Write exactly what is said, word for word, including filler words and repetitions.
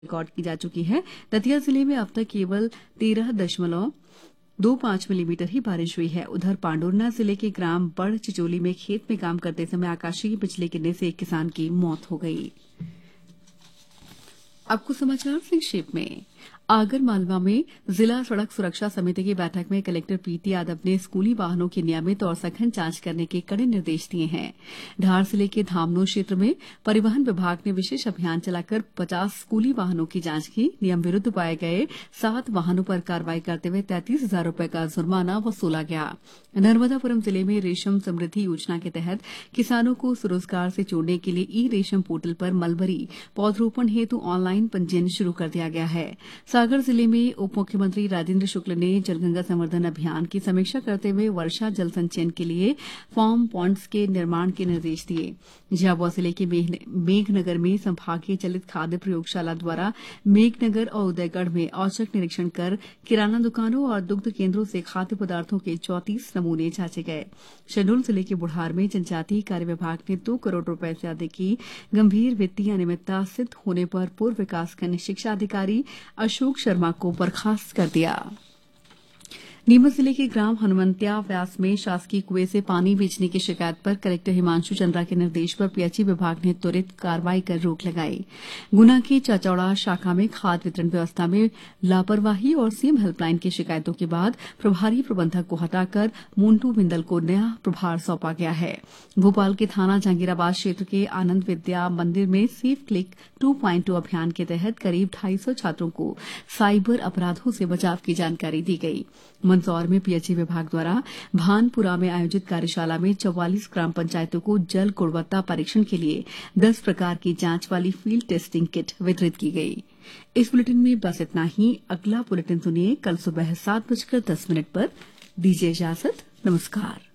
Record की जा चुकी है। दतिया जिले में अब तक केवल तेरह दशमलव दो पांच मिलीमीटर ही बारिश हुई है। उधर पांडुरना जिले के ग्राम बड़ चिचोली में खेत में काम करते समय आकाशीय बिजली गिरने से एक किसान की मौत हो गई। अब कुछ समाचार संक्षेप में। आगर मालवा में जिला सड़क सुरक्षा समिति की बैठक में कलेक्टर प्रीति यादव ने स्कूली वाहनों की नियमित और सघन जांच करने के कड़े निर्देश दिए हैं। धार जिले के धामनो क्षेत्र में परिवहन विभाग ने विशेष अभियान चलाकर पचास स्कूली वाहनों की जांच की। नियम विरुद्ध पाए गए सात वाहनों पर कार्रवाई करते हुए तैंतीस हजार रूपये का जुर्माना वसूला गया। नर्मदापुरम जिले में रेशम समृद्धि योजना के तहत किसानों को स्वरोजगार से जोड़ने के लिए ई रेशम पोर्टल पर मलबरी पौधरोपण हेतु ऑनलाइन पंजीयन शुरू कर दिया गया है। सागर जिले में उप मुख्यमंत्री राजेंद्र शुक्ल ने जलगंगा संवर्धन अभियान की समीक्षा करते हुए वर्षा जल संचयन के लिए फार्म पॉन्ड्स के निर्माण के निर्देश दिए। झाबुआ जिले के मेघनगर में संभागीय चलित खाद्य प्रयोगशाला द्वारा मेघनगर और उदयगढ़ में औचक निरीक्षण कर किराना दुकानों और दुग्ध केंद्रों से खाद्य पदार्थों के चौंतीस नमूने जांचे गए। शहडोल जिले के बुढ़ार में जनजातीय कार्य विभाग ने दो करोड़ रुपए से अधिक की गंभीर वित्तीय अनियमितता सिद्ध होने पर पूर्व विकासखंड शिक्षा अधिकारी अशोक शर्मा को बर्खास्त कर दिया। नीमच जिले के ग्राम हनुमंतिया व्यास में शासकीय कुएं से पानी बेचने की शिकायत पर कलेक्टर हिमांशु चंद्रा के निर्देश पर पीएचई विभाग ने त्वरित कार्रवाई कर रोक लगाई। गुना की चाचौड़ा शाखा में खाद वितरण व्यवस्था में लापरवाही और सीएम हेल्पलाइन की शिकायतों के बाद प्रभारी प्रबंधक को हटाकर मोन्टू बिंदल को नया प्रभार सौंपा गया है। भोपाल के थाना जहांगीराबाद क्षेत्र के आनंद विद्या मंदिर में safe click two point two अभियान के तहत करीब ढाई सौ छात्रों को साइबर अपराधों से बचाव की जानकारी दी गई। मंदसौर में पीएचई विभाग द्वारा भानपुरा में आयोजित कार्यशाला में चौवालीस ग्राम पंचायतों को जल गुणवत्ता परीक्षण के लिए दस प्रकार की जांच वाली फील्ड टेस्टिंग किट वितरित की गई। इस बुलेटिन में बस इतना ही। अगला बुलेटिन सुनिए कल सुबह सात बजकर दस मिनट पर। दीजिए इजाजत। नमस्कार।